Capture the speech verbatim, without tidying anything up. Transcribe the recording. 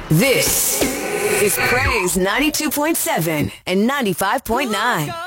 This is Praise ninety-two point seven and ninety-five point nine.